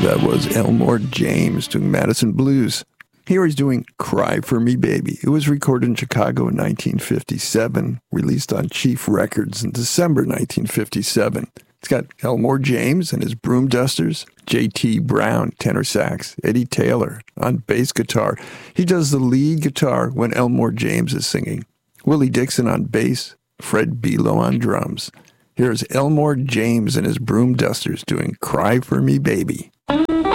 That was Elmore James doing Madison Blues. Here he's doing Cry for Me Baby. It was recorded in Chicago in 1957, released on Chief Records in December 1957. It's got Elmore James and his Broom Dusters, J.T. Brown, tenor sax, Eddie Taylor on bass guitar. He does the lead guitar when Elmore James is singing. Willie Dixon on bass, Fred Below on drums. Here's Elmore James and his Broom Dusters doing Cry for Me Baby.